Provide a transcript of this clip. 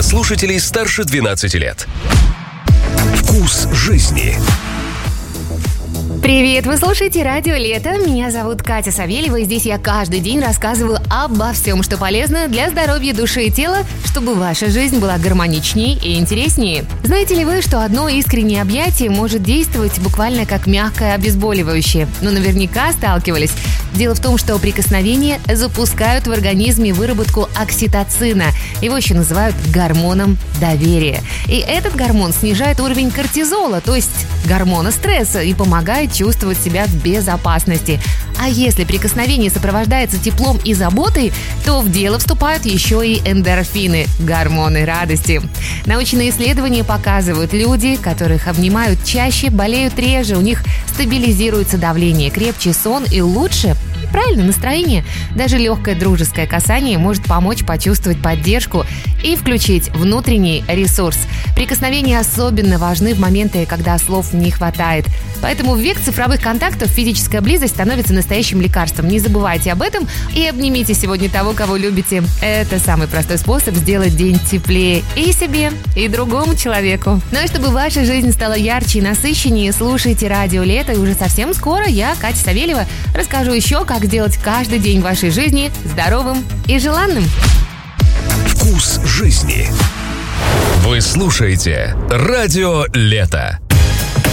слушателей старше 12 лет. Вкус жизни. Привет, вы слушаете «Радио Лето». Меня зовут Катя Савельева, и здесь я каждый день рассказываю обо всем, что полезно для здоровья души и тела, чтобы ваша жизнь была гармоничнее и интереснее. Знаете ли вы, что одно искреннее объятие может действовать буквально как мягкое обезболивающее? Но наверняка сталкивались. Дело в том, что прикосновения запускают в организме выработку окситоцина. Его еще называют гормоном доверия. И этот гормон снижает уровень кортизола, то есть гормона стресса, и помогает чувствовать себя в безопасности. А если прикосновение сопровождается теплом и заботой, то в дело вступают еще и эндорфины – гормоны радости. Научные исследования показывают, люди, которых обнимают чаще, болеют реже, у них стабилизируется давление, крепче сон и лучше правильное настроение. Даже легкое дружеское касание может помочь почувствовать поддержку и включить внутренний ресурс. Прикосновения особенно важны в моменты, когда слов не хватает. Поэтому в век цифровых контактов физическая близость становится настоящим лекарством. Не забывайте об этом и обнимите сегодня того, кого любите. Это самый простой способ сделать день теплее и себе, и другому человеку. Ну и чтобы ваша жизнь стала ярче и насыщеннее, слушайте «Радио Лето», и уже совсем скоро я, Катя Савельева, расскажу еще, как сделать каждый день вашей жизни здоровым и желанным. Вкус жизни. Вы слушаете «Радио Лето».